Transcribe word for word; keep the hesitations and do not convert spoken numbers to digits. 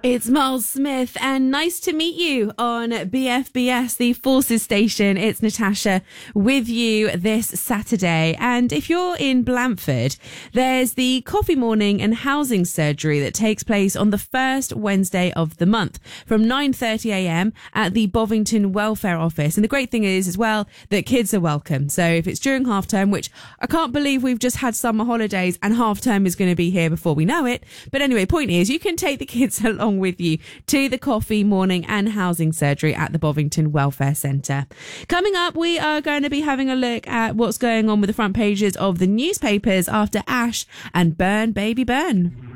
It's Miles Smith, and nice to meet you on B F B S, the Forces Station. It's Natasha with you this Saturday. And if you're in Blandford, there's the Coffee Morning and Housing Surgery that takes place on the first Wednesday of the month from nine thirty a m at the Bovington Welfare Office. And the great thing is as well that kids are welcome. So if it's during half term, which I can't believe we've just had summer holidays and half term is going to be here before we know it. But anyway, point is you can take the kids along with you to the Coffee Morning and Housing Surgery at the Bovington Welfare Centre. Coming up, we are going to be having a look at what's going on with the front pages of the newspapers after Ash and Burn Baby Burn.